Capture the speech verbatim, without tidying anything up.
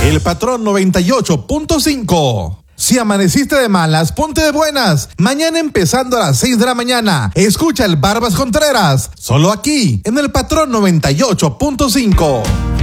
El Patrón noventa y ocho punto cinco. Si amaneciste de malas, ponte de buenas. Mañana empezando a las seis de la mañana, escucha el Barbas Contreras, solo aquí, en el Patrón noventa y ocho punto cinco.